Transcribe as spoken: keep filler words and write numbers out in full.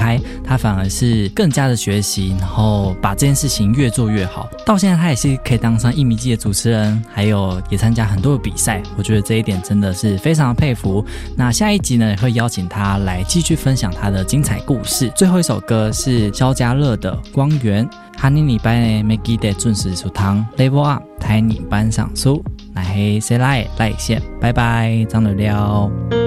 开，他反而是更加的学习，然后把这件事情越做越好。到现在他也是可以当上一米记的主持人，还有也参加很多的比赛，我觉得这一点真的是非常的佩服。那下一集呢也会邀请他来继续分享他的精彩故事。最后一首歌是萧家乐的《光源》，哈尼礼拜呢没记得准时收听 Level Up 台你班上书，那黑谁来来线，拜拜，张磊了。